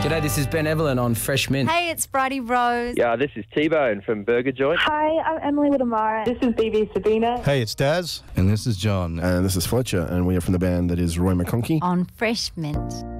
G'day, this is Ben Evelyn on Fresh Mint. Hey, it's Bridie Rose. Yeah, this is T-Bone from Burger Joint. Hi, I'm Emily Woodamara. This is BB Sabina. Hey, it's Daz. And this is John. And this is Fletcher, and we are from the band that is Roy McConkey. On Fresh Mint.